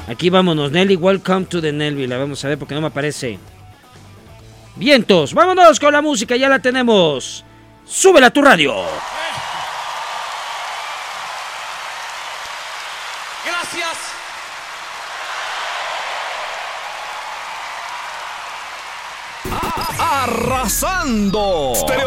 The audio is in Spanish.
Aquí vámonos, Nelly, welcome to the Nelville. Vamos a ver porque no me aparece. Vientos, vámonos con la música, ya la tenemos. Súbela a tu radio. Gracias. Arrasando.